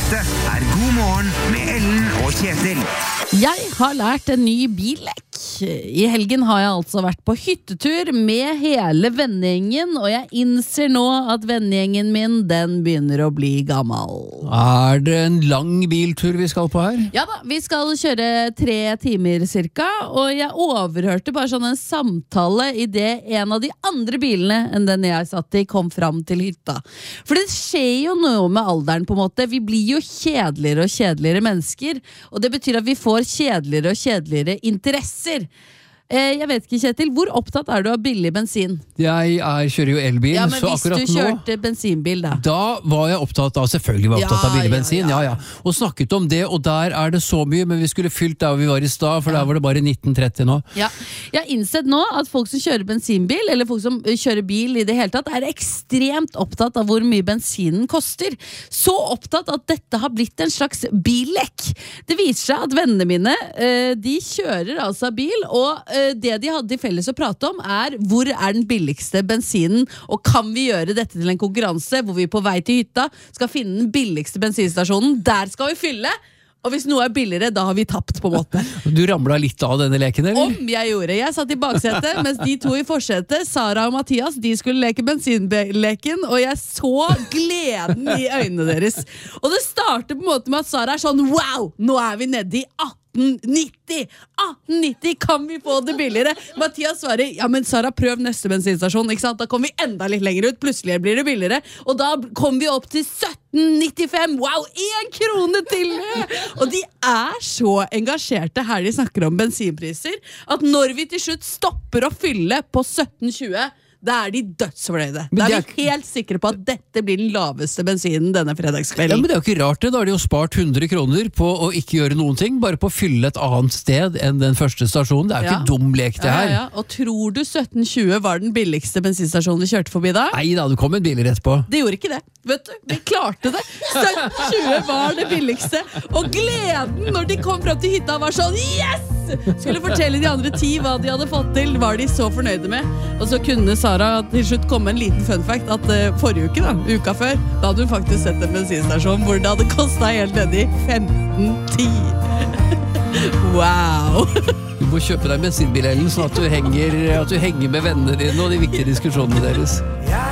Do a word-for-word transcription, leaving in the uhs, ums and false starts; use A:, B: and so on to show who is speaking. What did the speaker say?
A: Dette er God morgen med Ellen og Kjetil.
B: Jeg har lært en ny billekk. I helgen har jeg altså vært på hyttetur med hele vennegjengen, og jeg innser nå at vennegjengen min, den begynner å bli gammel.
C: Er det en lang biltur vi skal på her?
B: Ja da, vi skal kjøre tre timer cirka, og jeg overhørte bare sånn en samtale i det en av de andre bilene enn den jeg satt i kom fram til hytta. For det skjer jo noe med alderen på en måte. Vi blir jo kjedeligere og kjedeligere mennesker, og det betyr at vi får kjedeligere og kjedeligere interesser. Jeg vet ikke, Kjetil, hvor opptatt er du av billig bensin?
C: Jeg er, kjører jo elbil,
B: ja, men
C: så akkurat nå...
B: hvis du kjørte bensinbil da?
C: Da var jeg opptatt av, selvfølgelig var jeg opptatt
B: ja,
C: av billig bensin, ja,
B: ja,
C: ja, ja. Og snakket om det, og der er det så mye, men vi skulle fylt der vi var i stad, for ja. Der var det bare nitten tretti nå.
B: Ja, jeg har innsett nå at folk som kjører bensinbil, eller folk som kjører bil i det hele tatt, er ekstremt opptatt av hvor mye bensinen koster. Så opptatt at dette har blitt en slags billekk. Det viser seg at vennene mine, de kjører altså bil, og det de hadde felles å prate om er hvor er den billigste bensinen, og kan vi gjøre dette til en konkurranse hvor vi på vei til hytta skal finne den billigste bensinstasjonen, der skal vi fylle, og hvis noe er billigere, da har vi tapt på en måte.
C: Du ramlet litt av denne leken, eller?
B: Om jeg gjorde. Jeg satt i baksetet, mens de to i forsetet, Sara og Mathias, de skulle leke bensinleken, og jeg så gleden i øynene deres. Og det starter på en måte med at Sara er sånn, wow, nå er vi nede i atten nitti! atten nitti, kan vi få det billigere? Mathias svarer, ja, men Sara, prøv neste bensinstasjon, ikke sant? Da kommer vi enda litt lenger ut, plutselig blir det billigere, og da kommer vi opp til sytten nittifem, wow, en krone til! Og de er så engasjerte her de snakker om bensinpriser, at når vi til slutt stopper å fylle på sytten tjue, da er de dødsfornøyde. Da er vi helt sikre på at dette blir den laveste bensinen denne fredagskvelden.
C: Ja, men det er jo ikke rart det. Da har de jo spart hundre kroner på å ikke gjøre noen ting, bare på å fylle et annet sted enn den første stasjonen. Det er jo ja. Ikke dum lek det her.
B: Ja, ja, ja. Og tror du sytten tjue var den billigste bensinstasjonen vi kjørte forbi da?
C: Nei da, det kom en biler etterpå.
B: Det gjorde ikke det. Vet du, vi klarte det. sytten tjue var det billigste. Og gleden når de kom frem til hytta var sånn, yes! Skulle fortelle de andre ti hva de hadde fått til, var de så fornøyde med. Og så kunne Sara til slutt komme en liten fun fact at uh, forrige uke da, uka før, da hadde hun faktisk sett en bensinstasjon hvor det hadde kostet helt ned i femten ti. Wow!
C: Du må kjøpe deg bensinbil, Ellen, sånn at du henger, at du henger med vennene dine og de viktige diskusjonene deres.